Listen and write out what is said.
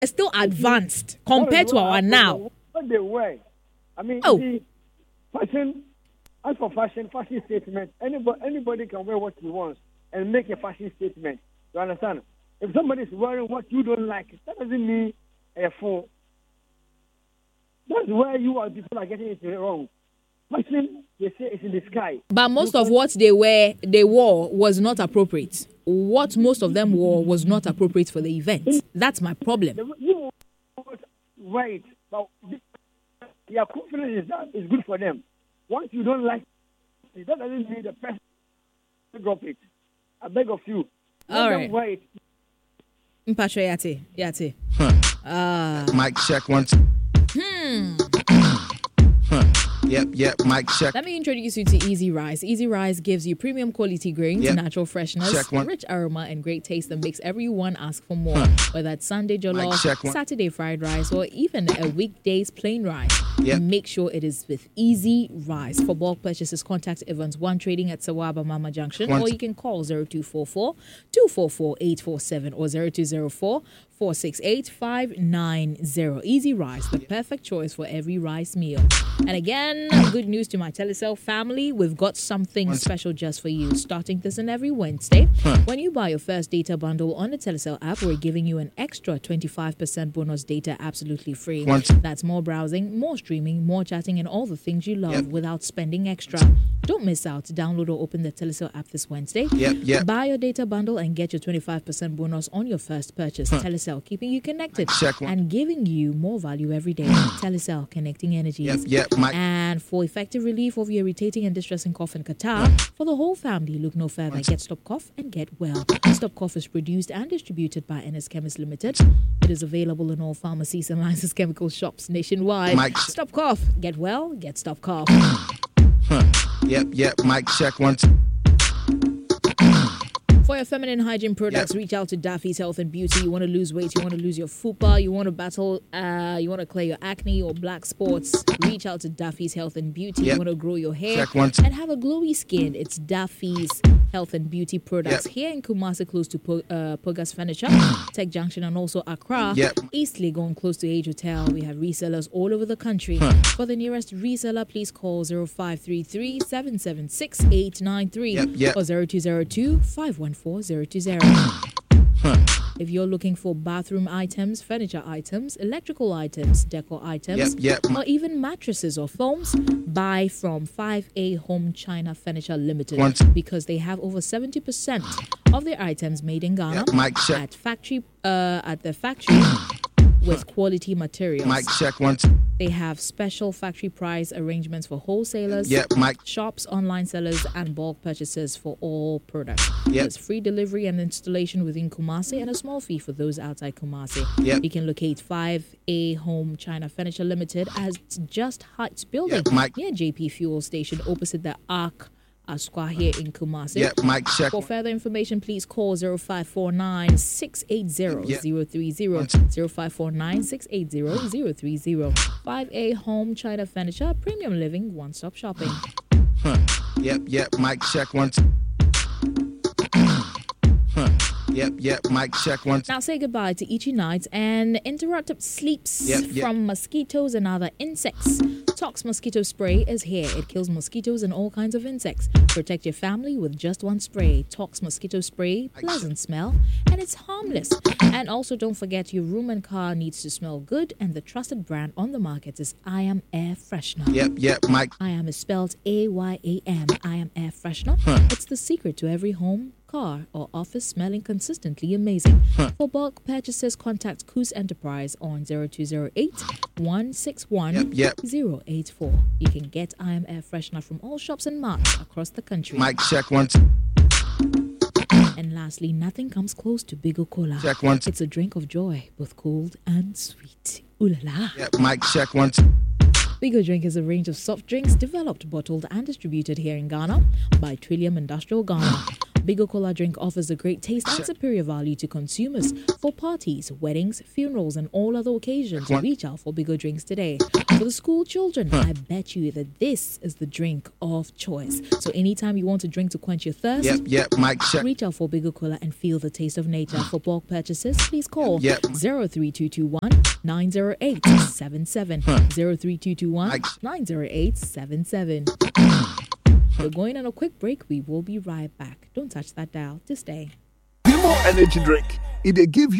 still advanced compared to our now. What they wear. I mean, fashion. As for fashion statement, anybody can wear what he wants and make a fashion statement. You understand? If somebody is wearing what you don't like, that doesn't mean a fool. That's where people are getting it wrong. Fashion, they say, is in the sky. But most of what they wore was not appropriate. What most of them wore was not appropriate for the event. That's my problem. You wear it, but their confidence is that it's good for them. Once you don't like it, that doesn't mean the person drop it. I beg of you. All right. Wear it. Mpatro yate. Mic check 1 Yep, mic check. Let me introduce you to Easy Rice. Easy Rice gives you premium quality grains, natural freshness, rich aroma, and great taste that makes everyone ask for more. Whether it's Sunday jollof, Saturday fried rice, or even a weekday's plain rice. Make sure it is with Easy Rice. For bulk purchases, contact Evans One Trading at Sawaba Mama Junction, or you can call 0244 244 847 or 0204 468 590. Easy Rice, the perfect choice for every rice meal. And again, good news to my Telecel family. We've got something special just for you. Starting this and every Wednesday, when you buy your first data bundle on the Telecel app, we're giving you an extra 25% bonus data absolutely free. That's more browsing, more streaming, more chatting, and all the things you love without spending extra. Don't miss out. Download or open the Telecel app this Wednesday. Buy your data bundle and get your 25% bonus on your first purchase. Telecel, keeping you connected and giving you more value every day. Telecel, connecting energies. And for effective relief of your irritating and distressing cough and catarrh, for the whole family, look no further. Get Stop Cough and get well. Stop Cough is produced and distributed by NS Chemist Limited. It is available in all pharmacies and licensed chemical shops nationwide. Stop Cough, get well, get Stop Cough. Yep, mic check 1 For your feminine hygiene products, reach out to Daffy's Health and Beauty. You want to lose weight, you want to lose your fupa, you want to battle, you want to clear your acne or black spots, reach out to Daffy's Health and Beauty. You want to grow your hair and have a glowy skin. It's Daffy's Health and Beauty products here in Kumasi, close to Pogas Furniture, Tech Junction, and also Accra. East Legon, close to Age Hotel. We have resellers all over the country. For the nearest reseller, please call 0533 776 893 or 0202 514 020. If you're looking for bathroom items, furniture items, electrical items, decor items, or even mattresses or foams, buy from 5A Home China Furniture Limited because they have over 70% of their items made in Ghana at the factory with quality materials. Mic check 1 They have special factory price arrangements for wholesalers, shops, online sellers, and bulk purchases for all products. There's free delivery and installation within Kumasi and a small fee for those outside Kumasi. You can locate 5A Home China Furniture Limited as Just Heights building near JP Fuel Station opposite the Arc Asqua here in Kumasi. Mic check. For further information, please call 0549 680 030 0549 680 030. 5A Home China Furniture, premium living, one-stop shopping. Mic check 1 mic check 1 Now say goodbye to itchy nights and interrupted sleeps from mosquitoes and other insects. Tox Mosquito Spray is here. It kills mosquitoes and all kinds of insects. Protect your family with just one spray. Tox Mosquito Spray, pleasant smell, and it's harmless. And also don't forget your room and car needs to smell good, and the trusted brand on the market is I Am Air Freshener. Mic. I Am is spelled AYAM. I Am Air Freshener. It's the secret to every home, car, or office smelling consistently amazing. For bulk purchases, contact Coos Enterprise on 0208 161 084. You can get I Am Air Freshener from all shops and marts across the country. Mic check 1 And lastly, nothing comes close to Bigo Cola. Check 1 It's a drink of joy, both cold and sweet. Ooh la la. Mic check 1 Bigo Drink is a range of soft drinks developed, bottled, and distributed here in Ghana by Trillium Industrial Ghana. Bigo Cola drink offers a great taste and superior value to consumers for parties, weddings, funerals, and all other occasions. Reach out for Bigo drinks today. For the school children, I bet you that this is the drink of choice. So anytime you want to drink to quench your thirst, reach out for Bigo Cola and feel the taste of nature. For bulk purchases, please call 03221 90877. 03221 90877. We're going on a quick break. We will be right back. Don't touch that dial to stay. More energy drink. It give you